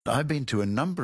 I've been to a number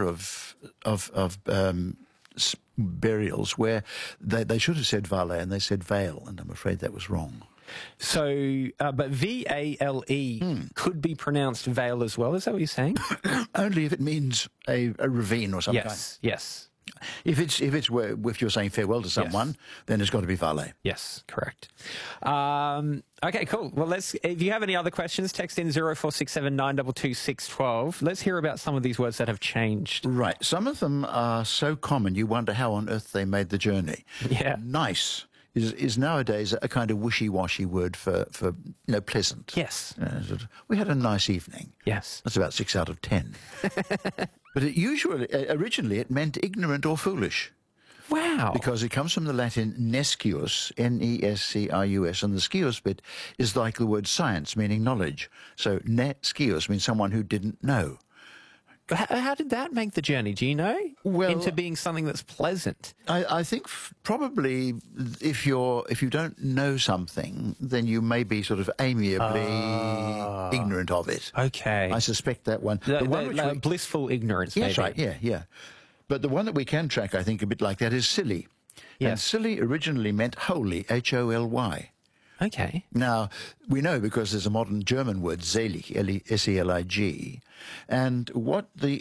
of burials where they should have said vale and they said vale, and I'm afraid that was wrong. So, but V-A-L-E could be pronounced Vale as well. Is that what you're saying? Only if it means a ravine or something. Yes. If you're saying farewell to someone, then it's got to be vale. Yes, correct. Okay, cool. Well, if you have any other questions, text in 0467 922 612. Let's hear about some of these words that have changed. Right. Some of them are so common you wonder how on earth they made the journey. Yeah. Nice is nowadays a kind of wishy-washy word for pleasant. Yes. We had a nice evening. Yes. That's about 6 out of 10. But originally it meant ignorant or foolish. Wow. Because it comes from the Latin nescius, Nescius, and the scius bit is like the word science, meaning knowledge. So nescius means someone who didn't know. How did that make the journey? Do you know? Well, into being something that's pleasant. I think probably if you don't know something, then you may be sort of amiably ignorant of it. Okay. I suspect that one. Blissful ignorance. Yes, maybe. right. Yeah. But the one that we can track, I think, a bit like that is silly. Yes. And silly originally meant holy, H-O-L-Y. Okay. Now, we know because there's a modern German word, selig, S-E-L-I-G, and what the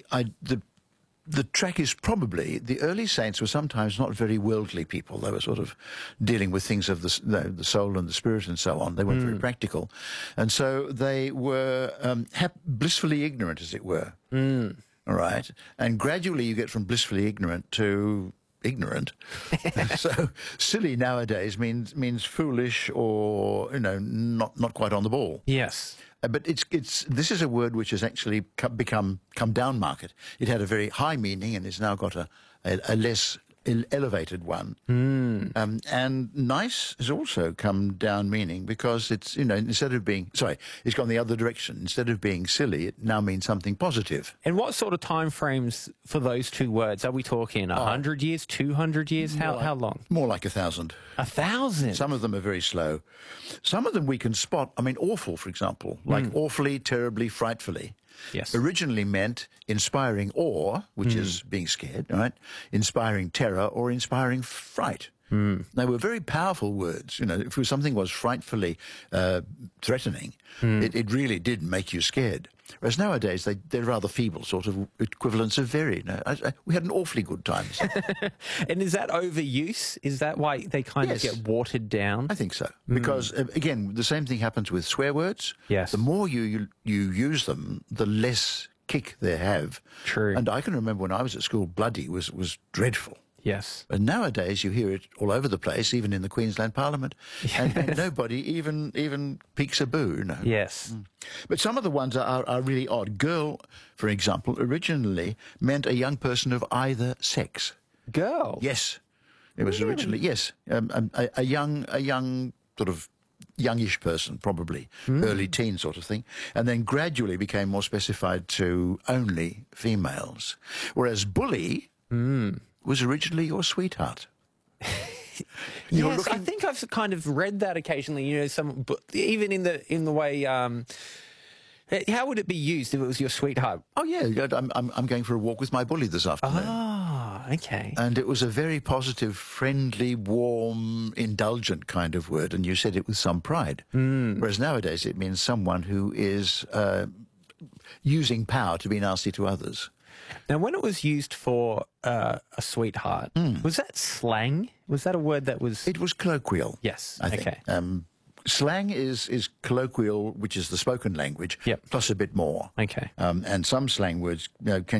track is probably the early saints were sometimes not very worldly people. They were sort of dealing with things of the soul and the spirit and so on. They weren't very practical. And so they were blissfully ignorant, as it were. All right? And gradually you get from blissfully ignorant to ignorant. So silly nowadays means foolish or not quite on the ball. Yes. But this is a word which has actually come down market. It had a very high meaning and it's now got a less elevated one. And nice has also come down meaning because it's instead of being it's gone the other direction. Instead of being silly, it now means something positive. And what sort of time frames for those two words are we talking? 100 years, 200 years? How long? More like 1,000. 1,000. Some of them are very slow. Some of them we can spot. I mean, awful, for example, like awfully, terribly, frightfully. Yes. Originally meant inspiring awe, which is being scared, right? Inspiring terror or inspiring fright. They were very powerful words. If something was frightfully threatening, it really did make you scared. Whereas nowadays, they're rather feeble sort of equivalents of very. We had an awfully good time. And is that overuse? Is that why they kind of get watered down? I think so. Because, again, the same thing happens with swear words. Yes. The more you use them, the less kick they have. True. And I can remember when I was at school, bloody was dreadful. Yes. And nowadays you hear it all over the place, even in the Queensland Parliament, and nobody even peeks a boo. No. Yes. But some of the ones are really odd. Girl, for example, originally meant a young person of either sex. Girl? Yes. It was originally, yes, a young sort of youngish person, probably, early teen sort of thing, and then gradually became more specified to only females. Whereas bully was originally your sweetheart. Yes, I think I've kind of read that occasionally. Even in the way. How would it be used if it was your sweetheart? Oh yeah, I'm going for a walk with my bully this afternoon. Ah, okay. And it was a very positive, friendly, warm, indulgent kind of word, and you said it with some pride. Whereas nowadays it means someone who is using power to be nasty to others. Now, when it was used for a sweetheart, was that slang? Was that a word that was... It was colloquial. Yes, I think. Okay. Slang is colloquial, which is the spoken language, plus a bit more. Okay. And some slang words can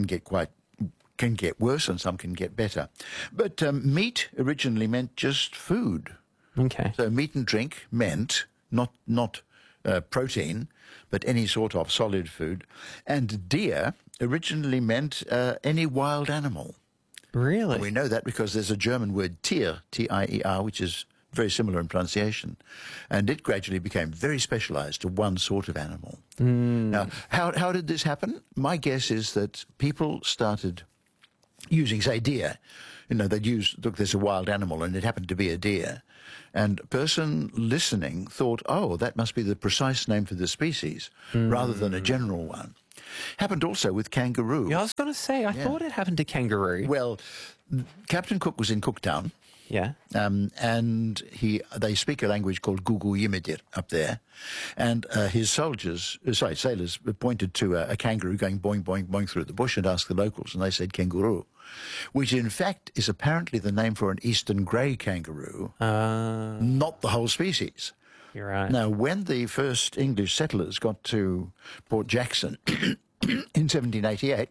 get worse and some can get better. But meat originally meant just food. Okay. So meat and drink meant not protein, but any sort of solid food. And deer originally meant any wild animal. Really? And we know that because there's a German word Tier, T-I-E-R, which is very similar in pronunciation. And it gradually became very specialized to one sort of animal. Now, how did this happen? My guess is that people started using, say, deer. They'd use, look, there's a wild animal, and it happened to be a deer. And a person listening thought, oh, that must be the precise name for the species, rather than a general one. Happened also with kangaroo. Yeah, I was going to say, I thought it happened to kangaroo. Well, Captain Cook was in Cooktown. Yeah. And they speak a language called Gugu Yimidir up there. And his sailors pointed to a kangaroo going boing, boing, boing through the bush and asked the locals, and they said kangaroo, which in fact is apparently the name for an eastern grey kangaroo, not the whole species. You're right. Now, when the first English settlers got to Port Jackson in 1788,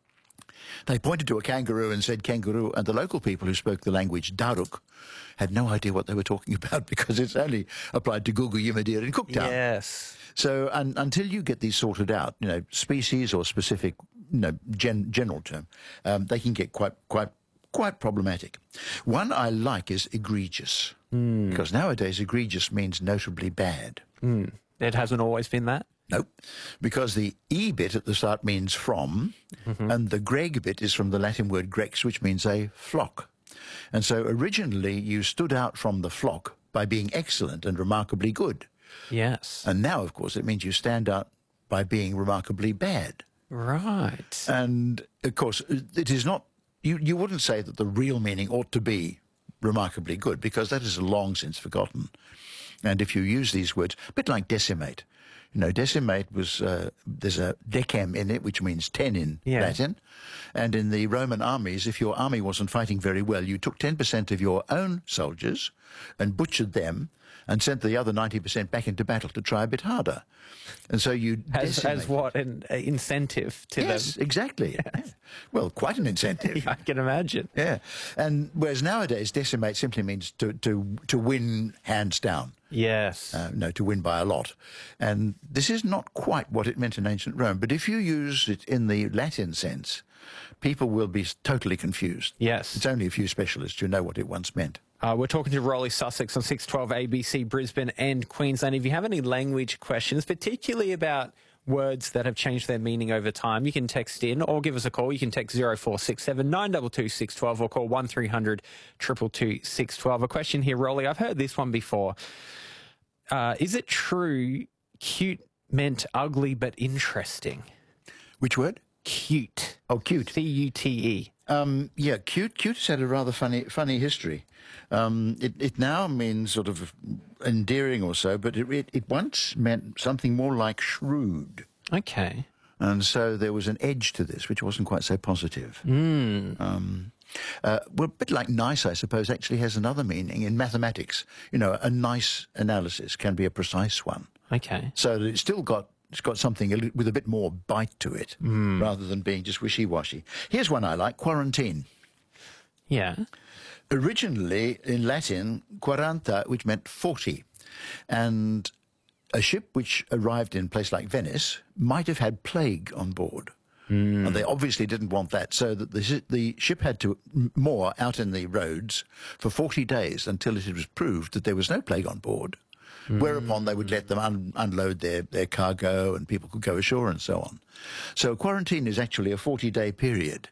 they pointed to a kangaroo and said kangaroo, and the local people who spoke the language Daruk had no idea what they were talking about because it's only applied to Gugu Yimidir in Cooktown. Yes. So until you get these sorted out, species or specific, general term, they can get quite problematic. One I like is egregious, because nowadays egregious means notably bad. It hasn't always been that? Nope, because the E bit at the start means from, and the greg bit is from the Latin word grex, which means a flock. And so originally you stood out from the flock by being excellent and remarkably good. Yes. And now, of course, it means you stand out by being remarkably bad. Right. And, of course, it is not, you wouldn't say that the real meaning ought to be remarkably good, because that is long since forgotten. And if you use these words, a bit like decimate. Decimate was, there's a decem in it, which means 10 in Latin. And in the Roman armies, if your army wasn't fighting very well, you took 10% of your own soldiers and butchered them and sent the other 90% back into battle to try a bit harder. And so you as what, an incentive to them? Yes, exactly. Yeah. Well, quite an incentive. I can imagine. Yeah. And whereas nowadays decimate simply means to win hands down. Yes. To win by a lot. And this is not quite what it meant in ancient Rome. But if you use it in the Latin sense, people will be totally confused. Yes. It's only a few specialists who know what it once meant. We're talking to Rolly Sussex on 612 ABC, Brisbane and Queensland. If you have any language questions, particularly about words that have changed their meaning over time, you can text in or give us a call. You can text 0467 922 612 or call 1300 222 612. A question here, Rolly. I've heard this one before. Is it true cute meant ugly but interesting? Which word? Cute. Oh, cute. C-U-T-E. Yeah, cute. Cute has had a rather funny history. It now means sort of endearing or so, but it once meant something more like shrewd. Okay. And so there was an edge to this, which wasn't quite so positive. Well, a bit like nice, I suppose, actually has another meaning in mathematics. A nice analysis can be a precise one. Okay. So it's got something with a bit more bite to it, rather than being just wishy-washy. Here's one I like, quarantine. Yeah. Originally, in Latin, quaranta, which meant 40. And a ship which arrived in a place like Venice might have had plague on board. And they obviously didn't want that, so that the ship had to moor out in the roads for 40 days until it was proved that there was no plague on board. Whereupon they would let them unload their cargo and people could go ashore and so on. So quarantine is actually a 40-day period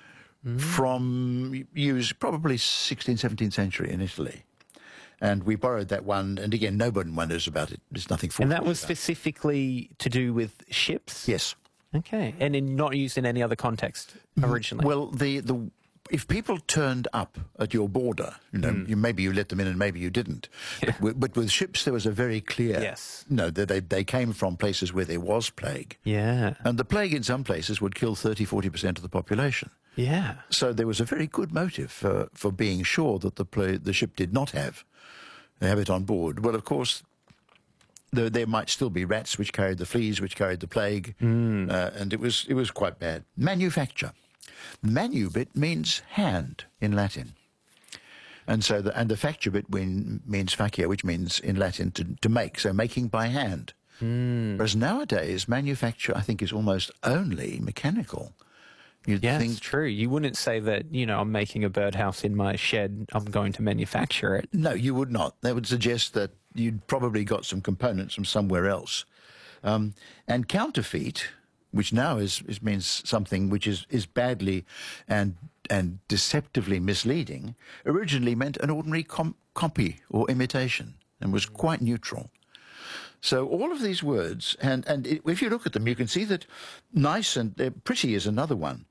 from used probably 16th, 17th century in Italy. And we borrowed that one, and again, nobody wonders about it. There's nothing for it. And that was specifically to do with ships? Yes. Okay. And not used in any other context originally? Well, if people turned up at your border, maybe you let them in and maybe you didn't. Yeah. But with ships, there was a very clear, that they came from places where there was plague. Yeah. And the plague in some places would kill 30-40% of the population. Yeah. So there was a very good motive for being sure that the ship did not have it on board. Well, of course, there might still be rats which carried the fleas, which carried the plague, and it was quite bad. Manufacture. Manu bit means hand in Latin. And so the facture bit means facia, which means in Latin to make, so making by hand. Whereas nowadays, manufacture, I think, is almost only mechanical. It's true. You wouldn't say that, I'm making a birdhouse in my shed, I'm going to manufacture it. No, you would not. That would suggest that you'd probably got some components from somewhere else. And counterfeit, which now means something which is badly and deceptively misleading, originally meant an ordinary copy or imitation and was quite neutral. So all of these words, and if you look at them, you can see that nice and pretty is another one.